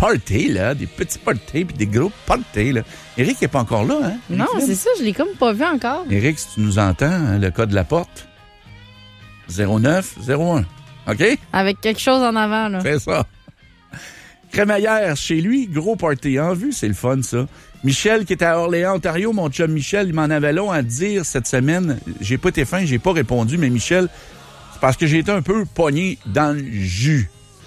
parties, là, des petits parties puis des gros parties, là. Éric n'est pas encore là, hein? Non, c'est ça, je l'ai comme pas vu encore. Éric, si tu nous entends, hein, le code de la porte, 0901. OK? Avec quelque chose en avant, là. C'est ça. Crémaillère, chez lui, gros party en vue, c'est le fun, ça. Michel, qui était à Orléans, Ontario, mon chum Michel, il m'en avait long à dire cette semaine. J'ai pas été fin, j'ai pas répondu, mais Michel, c'est parce que j'ai été un peu pogné dans le jus.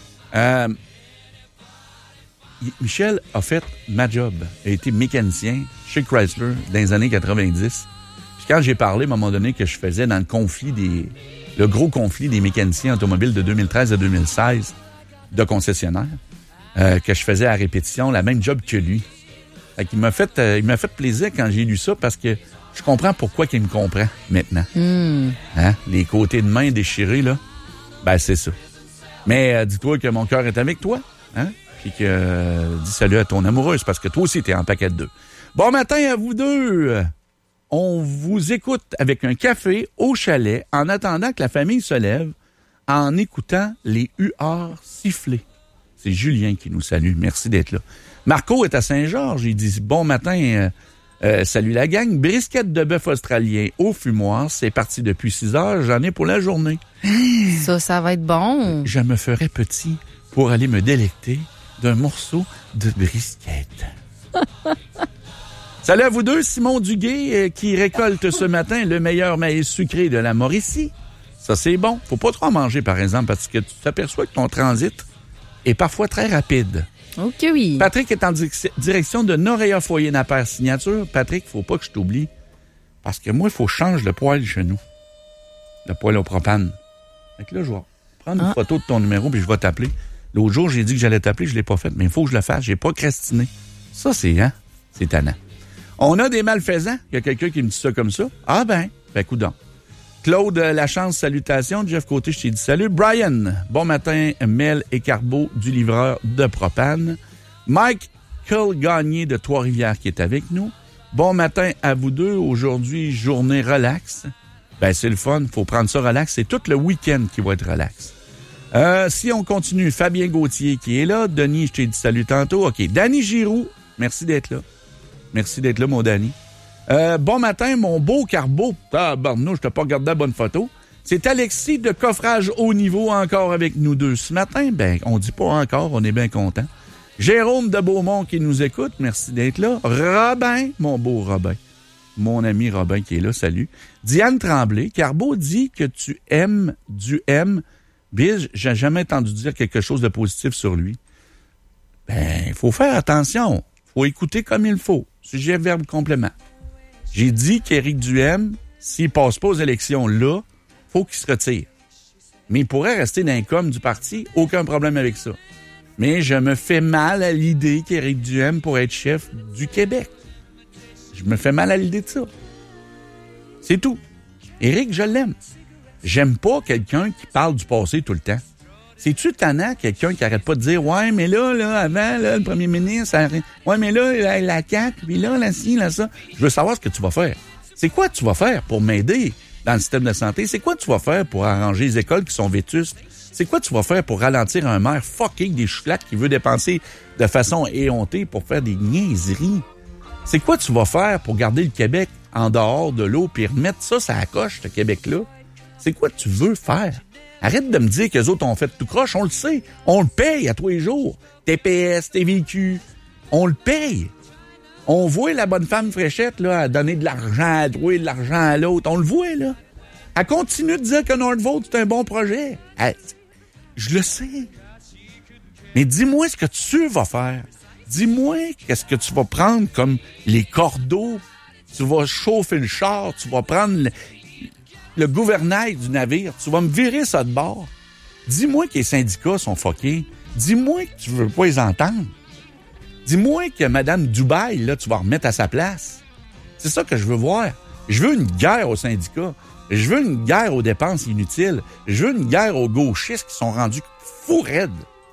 Michel a fait ma job. Il a été mécanicien chez Chrysler dans les années 90. Puis quand j'ai parlé, à un moment donné, que je faisais dans le gros conflit des mécaniciens automobiles de 2013 à 2016 de concessionnaires, que je faisais à répétition, la même job que lui. Il m'a fait plaisir quand j'ai lu ça parce que je comprends pourquoi il me comprend maintenant. Hein? Les côtés de main déchirés, là, ben c'est ça. Mais dis-toi que mon cœur est avec toi, hein? Puis que dis salut à ton amoureuse parce que toi aussi t'es en paquet de deux. Bon matin à vous deux. On vous écoute avec un café au chalet en attendant que la famille se lève en écoutant les huards siffler. C'est Julien qui nous salue. Merci d'être là. Marco est à Saint-Georges. Il dit bon matin, salut la gang. Brisquette de bœuf australien au fumoir. C'est parti depuis 6 heures. J'en ai pour la journée. Ça va être bon. Je me ferai petit pour aller me délecter d'un morceau de brisquette. Salut à vous deux. Simon Duguay qui récolte ce matin le meilleur maïs sucré de la Mauricie. Ça, c'est bon. Faut pas trop en manger, par exemple, parce que tu t'aperçois que ton transit est parfois très rapide. OK, oui. Patrick est en direction de Noréa Foyer Napper Signature. Patrick, faut pas que je t'oublie. Parce que moi, il faut que je change le poêle chez nous. Le poêle au propane. Fait que là, je vais prendre une photo de ton numéro puis je vais t'appeler. L'autre jour, j'ai dit que j'allais t'appeler, je l'ai pas fait. Mais il faut que je le fasse. J'ai pas procrastiné. Ça, c'est tannant. On a des malfaisants. Il y a quelqu'un qui me dit ça comme ça. Ah ben, coudonc. Claude Lachance, salutations. Jeff Côté, je t'ai dit salut. Brian, bon matin, Mel et Carbo du livreur de propane. Mike Gagné de Trois-Rivières qui est avec nous. Bon matin à vous deux. Aujourd'hui, journée relax. Ben, c'est le fun. Faut prendre ça relax. C'est tout le week-end qui va être relax. Si on continue, Fabien Gauthier qui est là. Denis, je t'ai dit salut tantôt. OK. Danny Giroux, merci d'être là. Merci d'être là, mon Danny. Bon matin, mon beau Carbo. Je t'ai pas regardé la bonne photo. C'est Alexis de Coffrage Haut Niveau encore avec nous deux ce matin. Ben, on dit pas encore, on est bien content. Jérôme de Beaumont qui nous écoute, merci d'être là. Robin, mon beau Robin. Mon ami Robin qui est là, salut. Diane Tremblay, Carbo dit que tu aimes du M. Biz, j'ai jamais entendu dire quelque chose de positif sur lui. Ben, il faut faire attention. Faut écouter comme il faut. Sujet, verbe, complément. J'ai dit qu'Éric Duhem, s'il passe pas aux élections là, faut qu'il se retire. Mais il pourrait rester dans le com du parti, aucun problème avec ça. Mais je me fais mal à l'idée qu'Éric Duhem pourrait être chef du Québec. Je me fais mal à l'idée de ça. C'est tout. Éric, je l'aime. J'aime pas quelqu'un qui parle du passé tout le temps. C'est-tu tannant, quelqu'un qui arrête pas de dire « Ouais, mais là, avant, le premier ministre, ouais, mais là, la CAQ, puis là, ci, là, ça. » Je veux savoir ce que tu vas faire. C'est quoi tu vas faire pour m'aider dans le système de santé? C'est quoi tu vas faire pour arranger les écoles qui sont vétustes? C'est quoi tu vas faire pour ralentir un maire fucking des chouclates qui veut dépenser de façon éhontée pour faire des niaiseries? C'est quoi tu vas faire pour garder le Québec en dehors de l'eau puis remettre ça à la coche, ce Québec-là? C'est quoi tu veux faire? Arrête de me dire qu'eux autres ont fait tout croche, on le sait. On le paye à tous les jours. TPS, TVQ, on le paye. On voit la bonne femme Fréchette là, à donner de l'argent à trouver de l'argent à l'autre. On le voit, là. Elle continue de dire que Nordvolt, c'est un bon projet. Je le sais. Mais dis-moi ce que tu vas faire. Dis-moi qu'est-ce que tu vas prendre comme les cordeaux. Tu vas chauffer le char, tu vas prendre le gouvernail du navire, tu vas me virer ça de bord. Dis-moi que les syndicats sont fuckés. Dis-moi que tu veux pas les entendre. Dis-moi que Mme Dubaï, là, tu vas remettre à sa place. C'est ça que je veux voir. Je veux une guerre aux syndicats. Je veux une guerre aux dépenses inutiles. Je veux une guerre aux gauchistes qui sont rendus fous raides.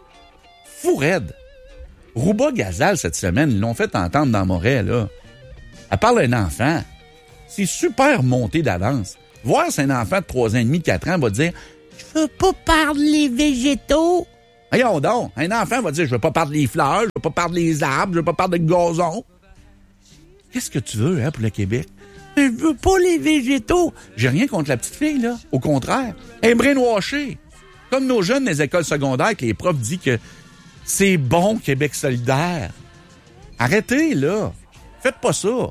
Fous raides. Rouba Gazal, cette semaine, ils l'ont fait entendre dans Montréal, là. Elle parle d'un enfant. C'est super monté d'avance. Voir si un enfant de 3 ans et demi, 4 ans va dire « Je veux pas parler végétaux. » Voyons donc, un enfant va dire, je veux pas perdre les fleurs, je veux pas perdre les arbres, je veux pas perdre le gazon. Qu'est-ce que tu veux, hein, pour le Québec? Mais je veux pas les végétaux. J'ai rien contre la petite fille, là. Au contraire. Elle est brainwashée. Comme nos jeunes des écoles secondaires, que les profs disent que c'est bon, Québec solidaire. Arrêtez, là. Faites pas ça.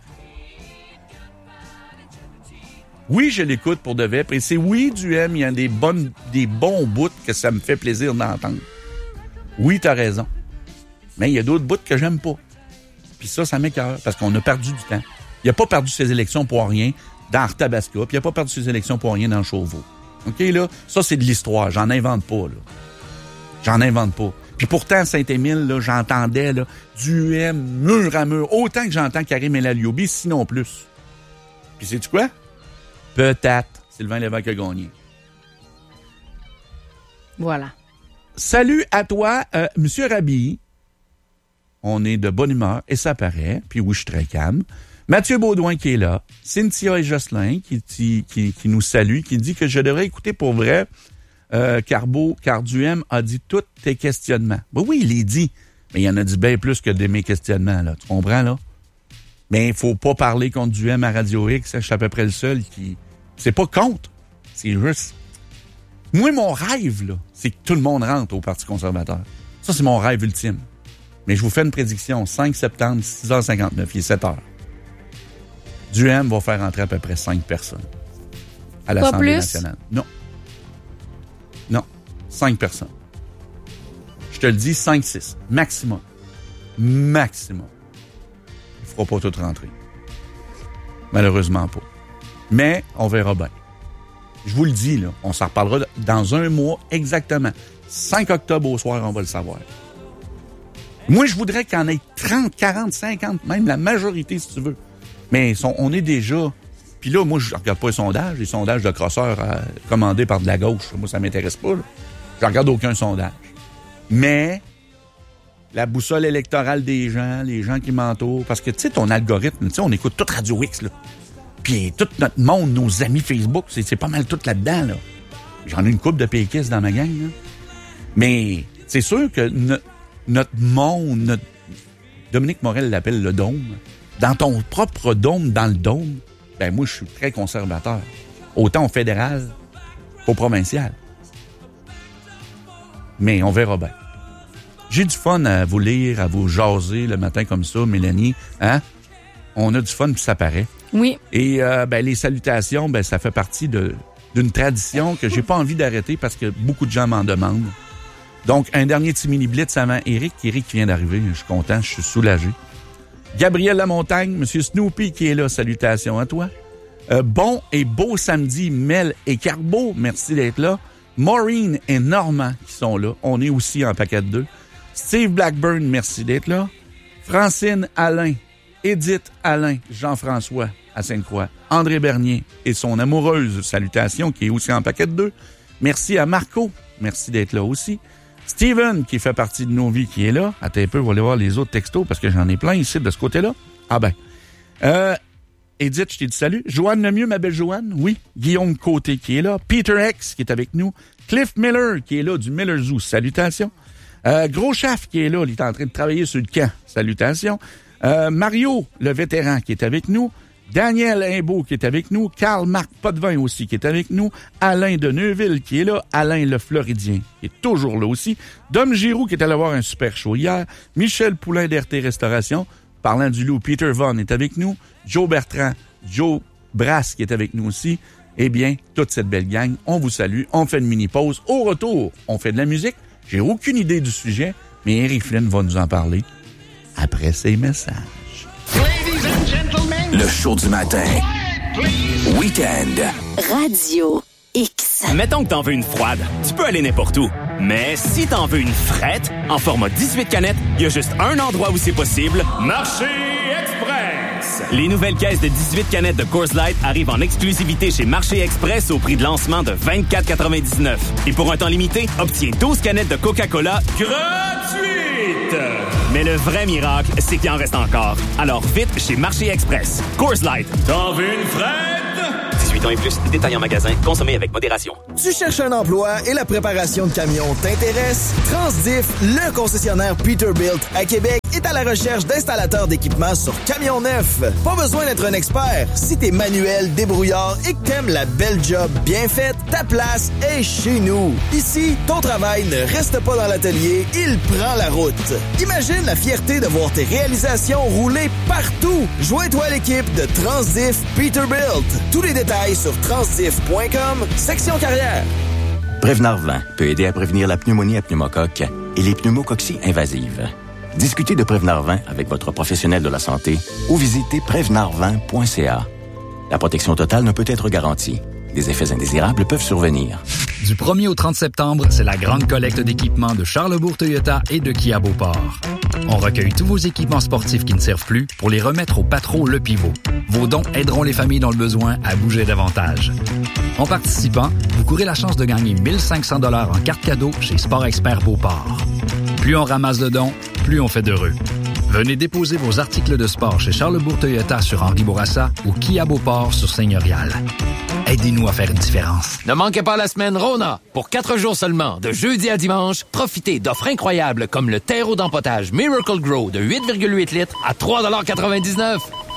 Oui, je l'écoute pour de vrai. Et c'est oui, Duhem, il y a des bons bouts que ça me fait plaisir d'entendre. Oui, t'as raison. Mais il y a d'autres bouts que j'aime pas. Puis ça m'écoeure, parce qu'on a perdu du temps. Il a pas perdu ses élections pour rien dans Arthabasca, puis il a pas perdu ses élections pour rien dans Chauveau. OK, là? Ça, c'est de l'histoire. J'en invente pas, là. J'en invente pas. Puis pourtant, à Saint-Émile, là, j'entendais, là, Duhem, mur à mur. Autant que j'entends Karim El Alioubi, sinon plus. Puis sais-tu quoi? Peut-être Sylvain Lévesque a gagné. Voilà. Salut à toi, Monsieur Rabi. On est de bonne humeur, et ça paraît. Puis oui, je suis très calme. Mathieu Baudouin qui est là. Cynthia et Jocelyn qui nous saluent, qui dit que je devrais écouter pour vrai car Duhem a dit tous tes questionnements. Ben oui, il les dit. Mais il en a dit bien plus que de mes questionnements, là. Tu comprends, là? Mais il faut pas parler contre Duhem à Radio X. Je suis à peu près le seul qui... C'est pas contre. C'est juste... Moi, mon rêve, là, c'est que tout le monde rentre au Parti conservateur. Ça, c'est mon rêve ultime. Mais je vous fais une prédiction. 5 septembre, 6h59, il est 7h. Duhem va faire entrer à peu près 5 personnes à l'Assemblée nationale. Non. 5 personnes. Je te le dis, 5-6. Maximum. Il ne fera pas tout rentrer. Malheureusement pas. Mais on verra bien. Je vous le dis, là, on s'en reparlera dans un mois exactement. 5 octobre au soir, on va le savoir. Moi, je voudrais qu'il y en ait 30, 40, 50, même la majorité, si tu veux. Mais on est déjà... Puis là, moi, je regarde pas les sondages de crosseurs commandés par de la gauche. Moi, ça m'intéresse pas, là. Je regarde aucun sondage. Mais la boussole électorale des gens, les gens qui m'entourent, parce que, tu sais, ton algorithme, tu sais, on écoute tout Radio X, là. Puis tout notre monde, nos amis Facebook, c'est pas mal tout là-dedans, là. J'en ai une couple de péquistes dans ma gang, là. Mais c'est sûr que notre monde, Dominique Morel l'appelle le dôme. Dans ton propre dôme, dans le dôme, ben moi, je suis très conservateur. Autant au fédéral qu'au provincial. Mais on verra bien. J'ai du fun à vous lire, à vous jaser le matin comme ça, Mélanie. Hein? On a du fun, puis ça paraît. Oui. Et les salutations, ça fait partie d'une tradition que j'ai pas envie d'arrêter parce que beaucoup de gens m'en demandent. Donc, un dernier petit mini-blitz avant Éric qui vient d'arriver. Je suis content, je suis soulagé. Gabriel Lamontagne, Monsieur Snoopy qui est là, salutations à toi. Bon et beau samedi, Mel et Carbo, merci d'être là. Maureen et Normand qui sont là. On est aussi en paquet de 2. Steve Blackburn, merci d'être là. Francine Alain, Edith Alain, Jean-François à Sainte-Croix. André Bernier et son amoureuse, salutations, qui est aussi en paquet de 2. Merci à Marco, merci d'être là aussi. Steven, qui fait partie de nos vies, qui est là. Attends un peu, on va aller voir les autres textos, parce que j'en ai plein ici, de ce côté-là. Ah ben. Edith, je t'ai dit salut. Joanne Lemieux, ma belle Joanne. Oui. Guillaume Côté, qui est là. Peter X, qui est avec nous. Cliff Miller, qui est là, du Miller Zoo. Salutations. Gros Chaf, qui est là. Il est en train de travailler sur le camp. Salutations. Mario, le vétéran, qui est avec nous. Daniel Imbeau, qui est avec nous. Carl-Marc Potvin aussi, qui est avec nous. Alain de Neuville, qui est là. Alain le Floridien, qui est toujours là aussi. Dom Giroux, qui est allé voir un super show hier. Michel Poulain d'RT Restauration. Parlant du loup, Peter Vaughan est avec nous. Joe Bertrand, Joe Brass, qui est avec nous aussi. Eh bien, toute cette belle gang, on vous salue. On fait une mini-pause. Au retour, on fait de la musique. J'ai aucune idée du sujet, mais Eric Flynn va nous en parler après ces messages. Ladies and gentlemen, le show du matin. Week-end. Radio X. Mettons que t'en veux une froide. Tu peux aller n'importe où. Mais si t'en veux une frette, en format 18 canettes, il y a juste un endroit où c'est possible. Marché Express! Les nouvelles caisses de 18 canettes de Coors Light arrivent en exclusivité chez Marché Express au prix de lancement de 24,99. Et pour un temps limité, obtiens 12 canettes de Coca-Cola gratuites! Mais le vrai miracle, c'est qu'il en reste encore. Alors vite chez Marché Express. Coors Light. T'en veux une frette? 18 Conditions et plus, détails en magasin, consommez avec modération. Tu cherches un emploi et la préparation de camions t'intéresse? Transdiff, le concessionnaire Peterbilt à Québec, est à la recherche d'installateurs d'équipements sur camions neufs. Pas besoin d'être un expert. Si t'es manuel, débrouillard et que t'aimes la belle job bien faite, ta place est chez nous. Ici, ton travail ne reste pas dans l'atelier, il prend la route. Imagine la fierté de voir tes réalisations rouler partout. Joins-toi à l'équipe de Transdiff Peterbilt. Tous les détails sur transdiff.com, section carrière. Prevnar 20 peut aider à prévenir la pneumonie à pneumocoque et les pneumococcies invasives. Discutez de Prevnar 20 avec votre professionnel de la santé ou visitez prevnar20.ca. La protection totale ne peut être garantie. Des effets indésirables peuvent survenir. Du 1er au 30 septembre, c'est la grande collecte d'équipements de Charlesbourg Toyota et de Kia Beauport. On recueille tous vos équipements sportifs qui ne servent plus pour les remettre au Patro Le Pivot. Vos dons aideront les familles dans le besoin à bouger davantage. En participant, vous courez la chance de gagner 1 500 $ en carte cadeau chez Sport Expert Beauport. Plus on ramasse de dons, plus on fait d'heureux. Venez déposer vos articles de sport chez Charlesbourg Toyota sur Henri Bourassa ou Kia Beauport sur Seigneurial. Aidez-nous à faire une différence. Ne manquez pas la semaine Rona. Pour 4 jours seulement, de jeudi à dimanche, profitez d'offres incroyables comme le terreau d'empotage Miracle Grow de 8,8 litres à 3,99 $.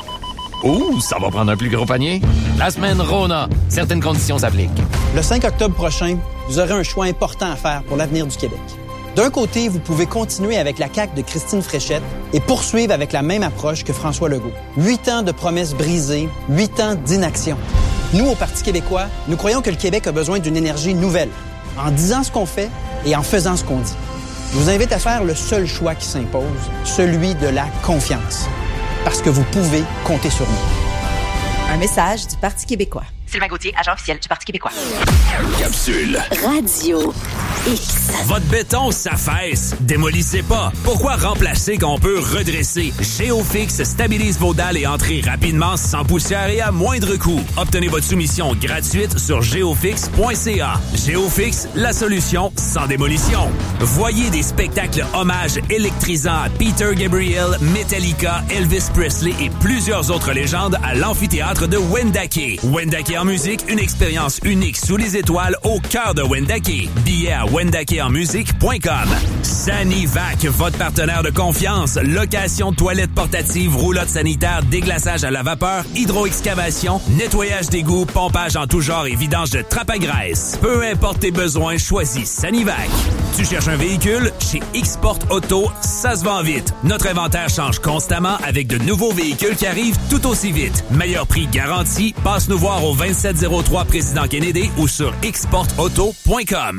Ouh, ça va prendre un plus gros panier. La semaine Rona. Certaines conditions s'appliquent. Le 5 octobre prochain, vous aurez un choix important à faire pour l'avenir du Québec. D'un côté, vous pouvez continuer avec la CAQ de Christine Fréchette et poursuivre avec la même approche que François Legault. 8 ans de promesses brisées, 8 ans d'inaction. Nous, au Parti québécois, nous croyons que le Québec a besoin d'une énergie nouvelle, en disant ce qu'on fait et en faisant ce qu'on dit. Je vous invite à faire le seul choix qui s'impose, celui de la confiance. Parce que vous pouvez compter sur nous. Un message du Parti québécois. Sylvain Gauthier, agent officiel du Parti québécois. Capsule. Radio X. Votre béton s'affaisse. Démolissez pas. Pourquoi remplacer qu'on peut redresser? Géofix stabilise vos dalles et entrées rapidement, sans poussière et à moindre coût. Obtenez votre soumission gratuite sur geofix.ca. Géofix, la solution sans démolition. Voyez des spectacles hommages électrisants à Peter Gabriel, Metallica, Elvis Presley et plusieurs autres légendes à l'amphithéâtre de Wendake. Wendake en musique, une expérience unique sous les étoiles au cœur de Wendake. Billets à wendakeenmusique.com. Sanivac, votre partenaire de confiance. Location de toilettes portatives, roulotte sanitaire, déglaçage à la vapeur, hydro-excavation, nettoyage d'égouts, pompage en tout genre et vidange de trappe à graisse. Peu importe tes besoins, choisis Sanivac. Tu cherches un véhicule? Chez X-Port Auto, ça se vend vite. Notre inventaire change constamment avec de nouveaux véhicules qui arrivent tout aussi vite. Meilleur prix garanti. Passe nous voir au 2703 Président Kennedy ou sur xportauto.com.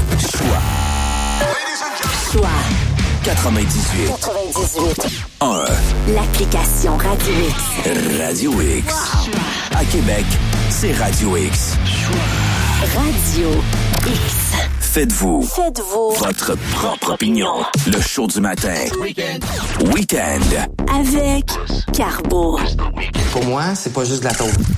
Choix 98. 1. L'application Radio X. Radio X. Wow. À Québec, c'est Radio X. Radio X. Faites-vous votre propre opinion. Le show du matin. Weekend. Avec Carbo. Pour moi, c'est pas juste de la taupe.